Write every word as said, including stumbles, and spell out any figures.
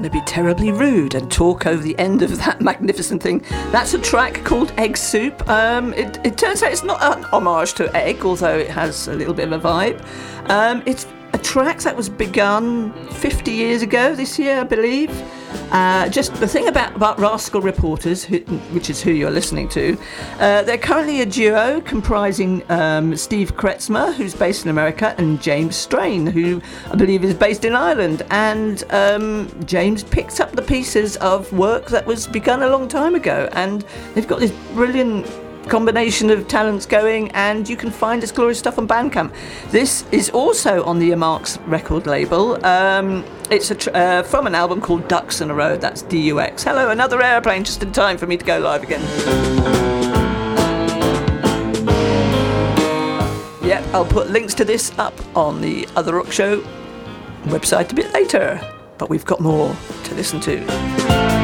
to be terribly rude and talk over the end of that magnificent thing. That's a track called Egg Soup. Um, it, it turns out it's not an homage to egg, although it has a little bit of a vibe. Um, it's a track that was begun fifty years ago this year, I believe. Uh, just the thing about, about Rascal Reporters, who, which is who you're listening to, uh, they're currently a duo comprising um, Steve Kretzmer, who's based in America, and James Strain, who I believe is based in Ireland. And um, James picks up the pieces of work that was begun a long time ago, and they've got this brilliant combination of talents going, and you can find this glorious stuff on Bandcamp. This is also on the Marks record label. Um, it's a tr- uh, from an album called Ducks in a Row. That's D U X. Hello, another airplane just in time for me to go live again. Yeah, I'll put links to this up on the Other Rock Show website a bit later, but we've got more to listen to.